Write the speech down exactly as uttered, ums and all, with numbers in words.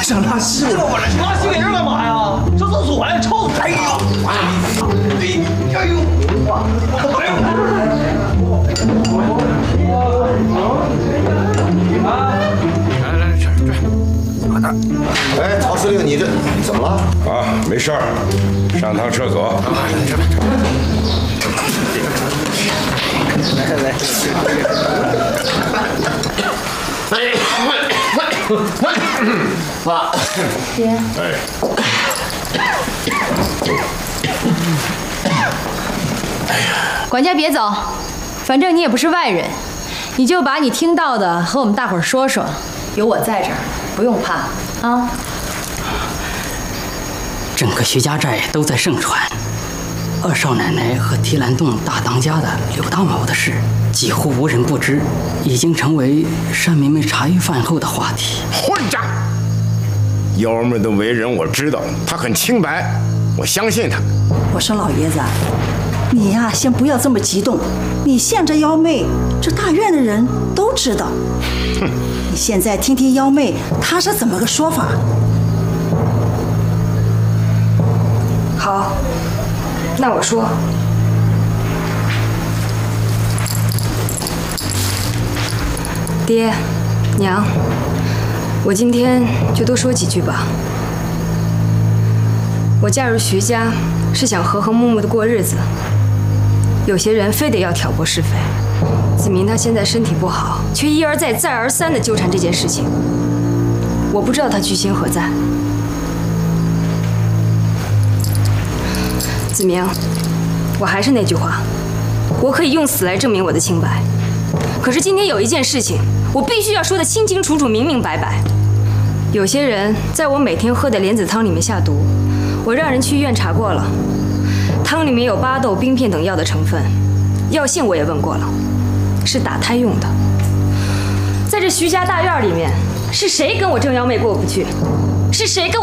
上拉稀了！ 我这拉稀给人干嘛呀？上厕所呀，臭死！哎呦！哎哎呦！哎呦！来来，这这，好的。 哎，曹司令，你这怎么了？ 啊，没事儿，上趟厕所。 啊，这边。来来。 爸， 爹。 哎。 管家别走，反正你也不是外人，你就把你听到的和我们大伙儿说说。有我在这儿，不用怕啊。 整个徐家寨都在盛传，二少奶奶和提篮洞大当家的刘大毛的事，几乎无人不知，已经成为单妹妹茶余饭后的话题。 混账！幺妹的为人我知道，她很清白，我相信她。 我说老爷子，你呀、啊，先不要这么激动。你现这幺妹，这大院的人都知道。 哼， 你现在听听幺妹她是怎么个说法。 好，那我说，爹，娘，我今天就多说几句吧。我嫁入徐家是想和和睦睦的过日子，有些人非得要挑拨是非。子明他现在身体不好，却一而再再而三的纠缠这件事情，我不知道他居心何在。子明，我还是那句话，我可以用死来证明我的清白。可是今天有一件事情，我必须要说得清清楚楚、明明白白。有些人在我每天喝的莲子汤里面下毒，我让人去医院查过了，汤里面有巴豆、冰片等药的成分，药性我也问过了，是打胎用的。在这徐家大院里面，是谁跟我郑幺妹过不去？是谁跟我？